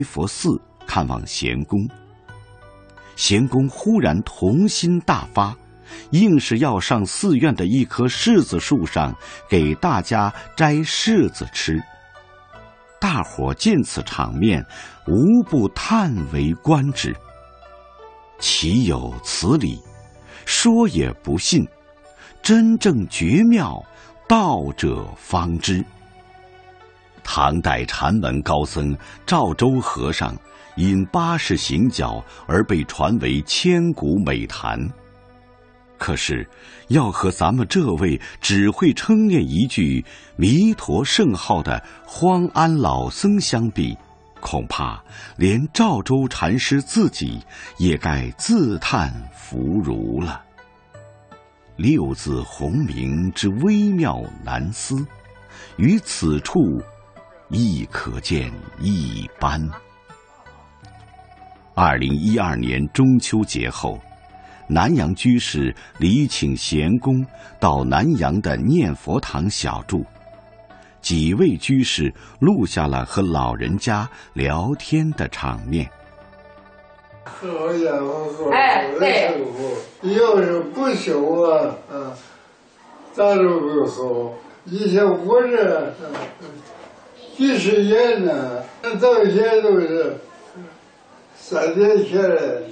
佛寺看望贤公。贤公忽然童心大发，硬是要上寺院的一棵柿子树上给大家摘柿子吃。大伙见此场面，无不叹为观止。岂有此理！说也不信，真正绝妙，道者方知。唐代禅门高僧赵州和尚因80行脚而被传为千古美谈。可是要和咱们这位只会称念一句弥陀圣号的荒安老僧相比，恐怕连赵州禅师自己也该自叹弗如了。六字洪名之微妙难思，于此处亦可见一斑。2012年中秋节后，南阳居士礼请贤公到南阳的念佛堂小住，几位居士录下了和老人家聊天的场面。 好家伙，对，要是不修啊，咋都不好。以前我这几十年呢，到现在都是3年前的，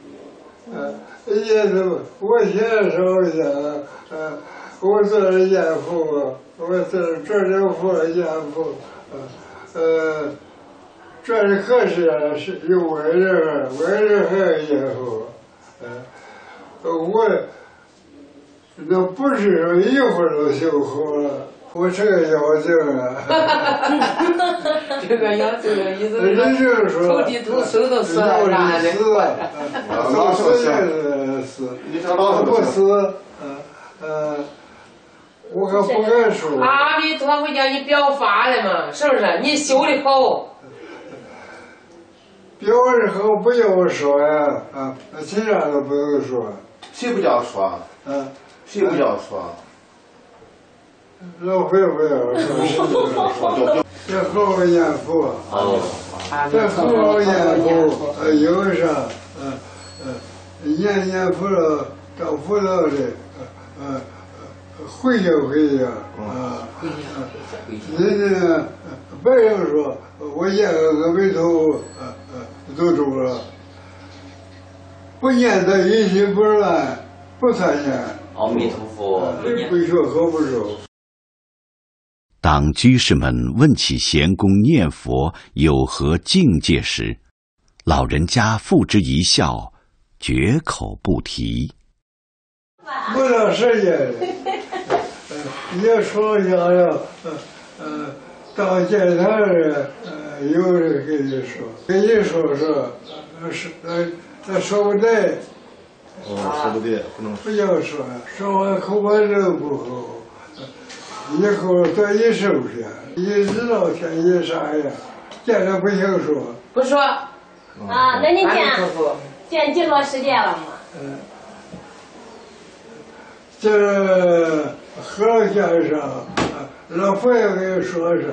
也都我现在说一下，我做了严父，我做这佛严父，这的可是有外人还有严父，我那不是说一会儿就修好了。我这个妖精啊， 这个妖精的意思是头低头手都死了，啥的。 老死也是死，不死，我可不敢说。 阿弥陀佛叫你表法的嘛，是不是？你修的好。 表的好不要我说呀，其他都不用说。 谁不叫说？谁不叫说？ 老非不要说，这好好念佛，这好好念佛，有啥，念佛了，到佛道的，回家人家别人说我念个阿弥陀佛，都中了，不念他一心不乱，不参念。 阿弥陀佛， 不学好不熟。 当居士们问起贤公念佛有何境界时，老人家付之一笑，绝口不提。 不到时间，也说一下了，到见他人，有人跟你说，他说不对。 说不对，不能不要说，说完口把人不好。以后多一收下，一知道天一啥呀，见了不行说。 不说。 那你见几多时间了吗？ 这和先生，老佛爷给说上，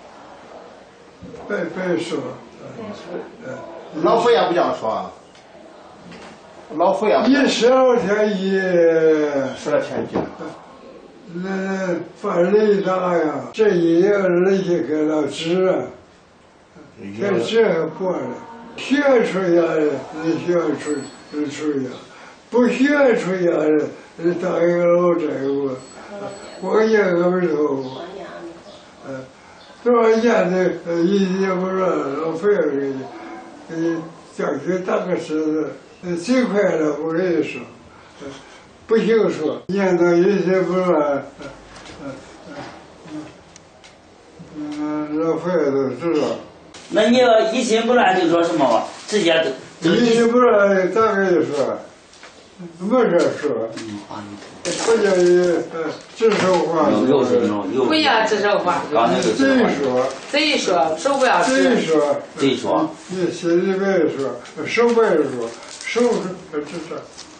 别说。 老佛爷不叫说。老佛爷。 一12天一。 12天一。 那犯雷大呀，这一年那些给他治啊，这治还过了，学出家的学出家，不学出家的当一个老债务，我念个不头，多少年的一年不说老费给你叫去打个狮子，最快了我跟你说。不行说，念到一些不乱，老佛爷都知道。 那你要一心不乱就说什么？直接一心不乱咋跟你说？没事说。不叫你指手画脚。 不要指手画脚。贼说不要指。 贼说。你心里别说，手别说，手指手。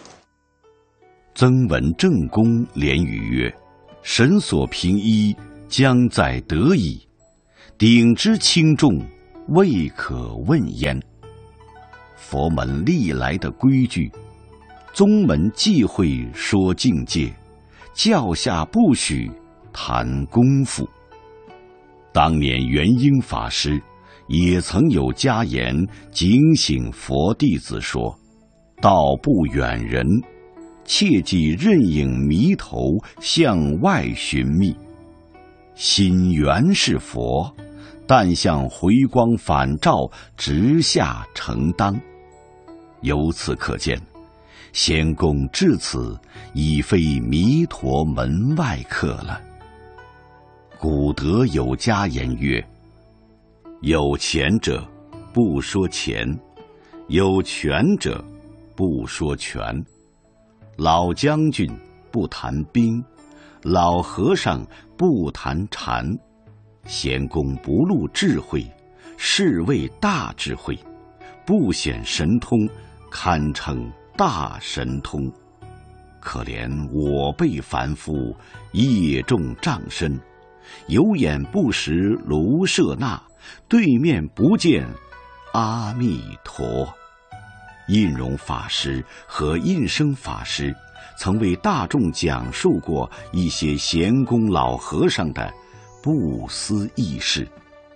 曾闻正公连语曰：“神所凭依，将在得矣。鼎之轻重， 未可问焉。佛门历来的规矩，宗门忌讳说境界，教下不许谈功夫。当年元英法师也曾有家言警醒佛弟子说：道不远人，切忌任影迷头向外寻觅。心原是佛，但向回光返照直下承当。由此可见，仙公至此已非弥陀门外客了。古德有家言曰：有钱者不说钱，有权者不说权。老将军不谈兵，老和尚不谈禅。仙公不露智慧，是谓大智慧；不显神通，堪称大神通。可怜我辈凡夫，业重障身，有眼不识卢舍那，对面不见阿弥陀。印容法师和印生法师曾为大众讲述过一些贤公老和尚的不思议事。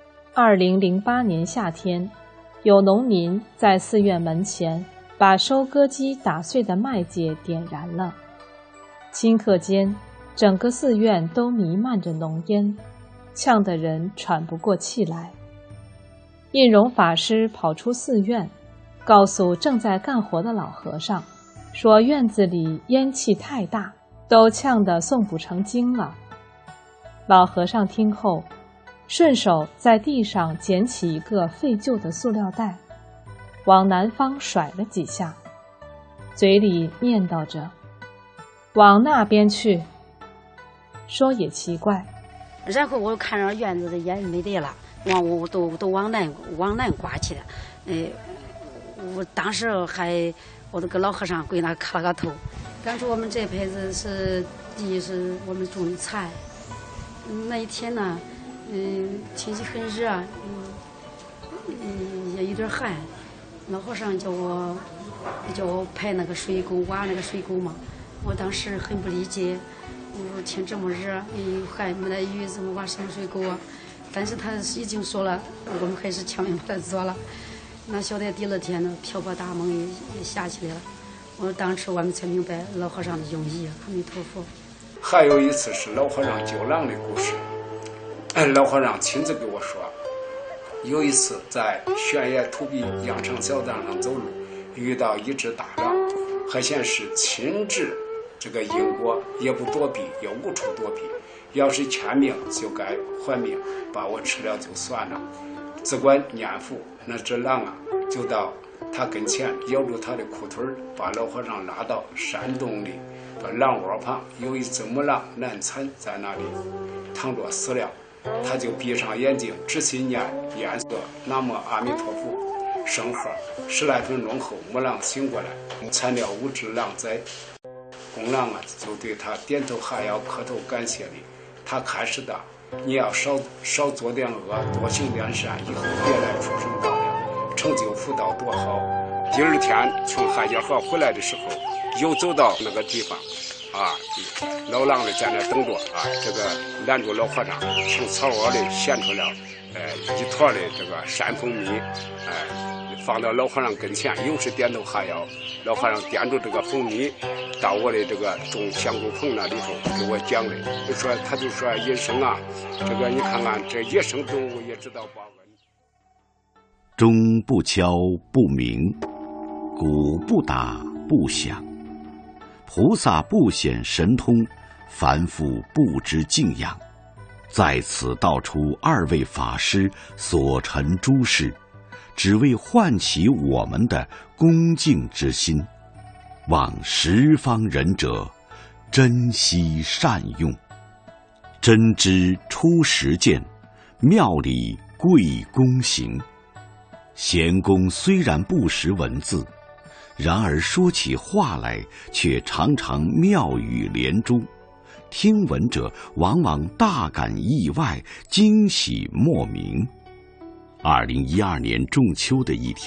2008年夏天，有农民在寺院门前把收割机打碎的麦秸点燃了，顷刻间整个寺院都弥漫着浓烟，呛得人喘不过气来。印容法师跑出寺院，告诉正在干活的老和尚，说院子里烟气太大，都呛得诵不成经了。老和尚听后，顺手在地上捡起一个废旧的塑料袋，往南方甩了几下，嘴里念叨着：往那边去。说也奇怪， 然后我看着院子的烟没得了，我都往南刮去了。我当时我这个老和尚跪那磕了个头。当初我们这辈子是第一是我们种的菜，那一天呢，天气很热，也有点寒。老和尚叫我排那个水沟，挖那个水沟嘛。我当时很不理解，我说天这么热，还没得雨，怎么挖什么水沟啊？但是他已经说了，我们还是强行把它做了。那晓得第二天呢，瓢泼大梦也下起来了。当时我们才明白老和尚的用意。阿弥陀佛。 还有一次是老和尚救狼的故事，老和尚亲自给我说，有一次在悬崖土壁羊肠小道上走路，遇到一只大狼，还显示亲治这个因果，也不躲避，也无处躲避。要是欠命就该还命，把我吃了就算了。只管念佛，那只狼啊，就到他跟前咬住他的裤腿，把老和尚拉到山洞里，把狼窝旁有一只母狼难产在那里躺着死了。他就闭上眼睛，仔细念念诵南无阿弥陀佛圣号。10来分钟后，母狼醒过来，产了5只狼崽。公狼啊，就对他点头哈腰，磕头感谢礼。他开始的，你要少做点恶，多行点善，以后别来畜生道了，成就福道多好。第二天从汉家河回来的时候，又走到那个地方，老狼的在那等着这个拦住老和尚，从草窝里衔出了一坨的这个山蜂蜜，放到老和尚跟前，又是点头哈腰。老和尚掂住这个蜂蜜，到我的这个种香菇棚那里头给我讲的，他就说医生啊，这个你看看这野生动物也知道报恩。 钟不敲不鸣，鼓不打不响，菩萨不显神通，凡夫不知敬仰。在此道出2位法师所陈诸事，只为唤起我们的恭敬之心，望十方仁者珍惜善用。真知出实践，妙理贵躬行。贤公虽然不识文字，然而说起话来却常常妙语连珠，听闻者往往大感意外，惊喜莫名。 2012年仲秋的一天。